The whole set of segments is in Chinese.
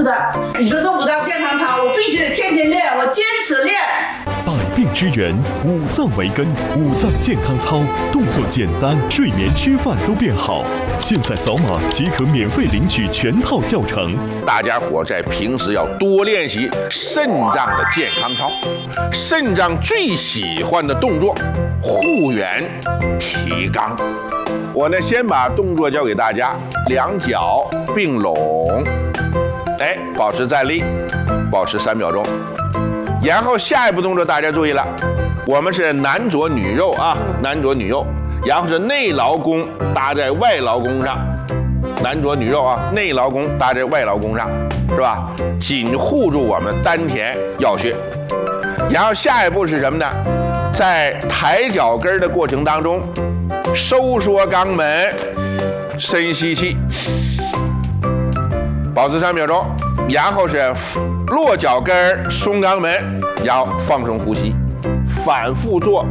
是的，你说这5脏健康操，我必须得天天练，我坚持练。 百病之源，五脏为根，五脏健康操，动作简单，睡眠、吃饭都变好。现在扫码即可免费领取全套教程。 大家伙在平时要多练习肾脏的健康操，肾脏最喜欢的动作，护元提肛。我呢，先把动作教给大家，两脚并拢，保持站立，保持3秒钟。然后下一步动作大家注意了，我们是男左女右啊，男左女右，然后是内劳宫搭在外劳宫上，男左女右啊，内劳宫搭在外劳宫上，是吧？紧护住我们丹田要穴。然后下一步是什么呢？在抬脚跟的过程当中，收缩肛门，深吸气，保持3秒钟。然后是落脚跟，松肛门，然后放松呼吸，反复做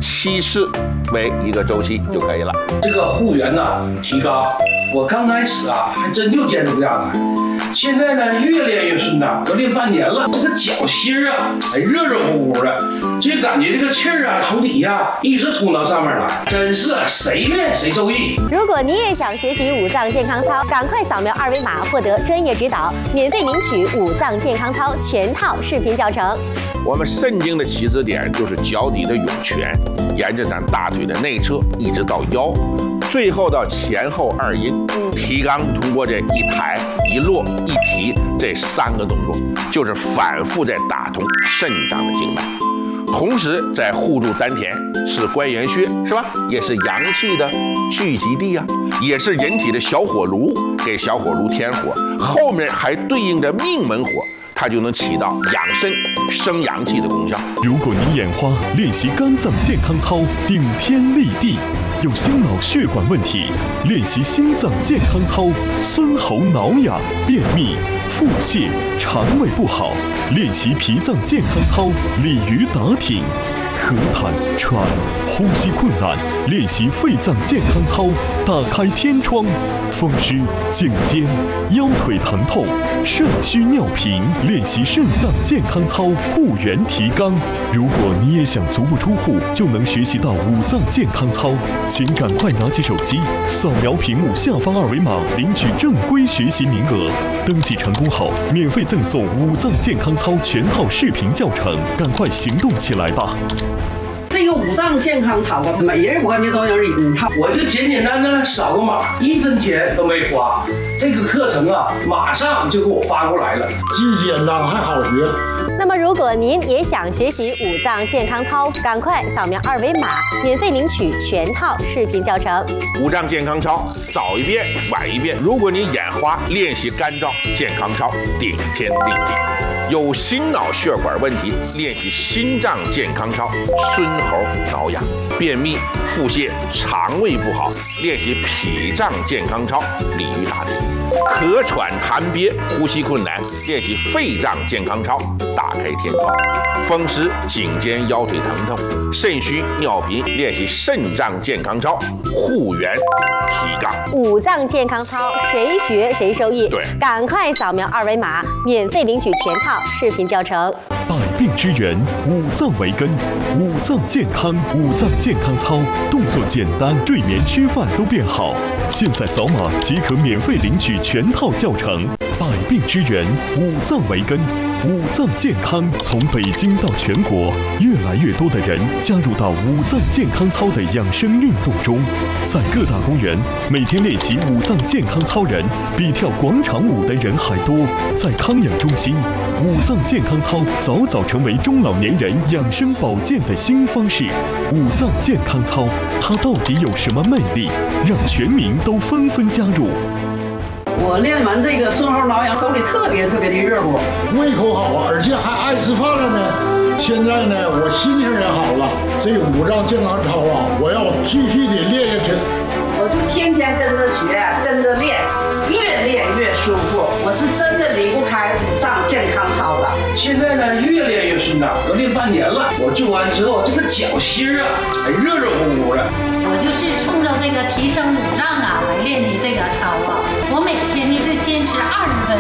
7次为一个周期就可以了。 这个护元呢，提肛，我刚开始啊还真就坚持不下来，现在呢越练越顺当，都练半年了。这个脚心啊还热热乎乎的，就感觉这个气儿啊从底下一直通到上面来，真是谁练谁受益。 如果你也想学习五脏健康操，赶快扫描2维码获得专业指导，免费领取五脏健康操全套视频教程。 我们肾经的起始点就是脚底的涌泉，沿着咱大腿的内侧一直到腰，最后到前后2阴。提肛通过这一抬一落一提这3个动作，就是反复在打通肾脏的经脉，同时在护住丹田，是关元穴，是吧？也是阳气的聚集地啊，也是人体的小火炉，给小火炉添火，后面还对应着命门火，它就能起到养肾生阳气的功效。 如果你眼花，练习肝脏健康操，顶天立地；有心脑血管问题，练习心脏健康操，孙喉挠痒、便秘、腹泻、肠胃不好，练习脾脏健康操，鲤鱼打挺。咳痰、喘、呼吸困难，练习肺脏健康操，打开天窗；风湿、颈肩、腰腿疼痛、肾虚尿频，练习肾脏健康操，护元提肛。如果你也想足不出户就能学习到五脏健康操，请赶快拿起手机，扫描屏幕下方2维码，领取正规学习名额。登记成功后，免费赠送五脏健康操全套视频教程，赶快行动起来吧！ 这个五脏健康操啊，每人我感觉都有瘾。 我就简简单单扫个码，1分钱都没花。这个课程啊，马上就给我发过来了， 既简单还好学。 那么，如果您也想学习五脏健康操，赶快扫描2维码，免费领取全套视频教程。 五脏健康操，早一遍晚一遍。如果你眼花，练习肝脏健康操，顶天立地。有心脑血管问题，练习心脏健康操，孙喉挠痒；便秘、腹泻、肠胃不好，练习脾脏健康操，鲤鱼打挺；咳喘痰憋、呼吸困难，练习肺脏健康操，打开天窗；风湿、颈肩、腰腿疼痛、肾虚尿频，练习肾脏健康操，护元提肛。 五脏健康操，谁学谁受益。 对， 赶快扫描2维码，免费领取全套视频教程。 百病之源，五脏为根，五脏健康，五脏健康操，动作简单，睡眠、吃饭都变好。现在扫码即可免费领取全套教程。百病之源，五脏为根，五脏健康。从北京到全国，越来越多的人加入到五脏健康操的养生运动中。在各大公园，每天练习五脏健康操人比跳广场舞的人还多。在康养中心，五脏健康操早早成为中老年人养生保健的新方式。五脏健康操，它到底有什么魅力，让全民都纷纷加入？ 我练完这个孙喉挠痒，手里特别的热乎， 胃口好啊，而且还爱吃饭了呢。现在呢，我心情也好了。这五脏健康操啊，我要继续的练下去。 我就天天跟着学，跟着练，越练越舒服。我是真的离不开五脏健康操的。 现在呢，越练越顺当，都练半年了。我做完之后，这个脚心啊，还热热乎乎的。 我就是冲着这个提升五脏啊来练的这个操啊。我每天呢就坚持20分。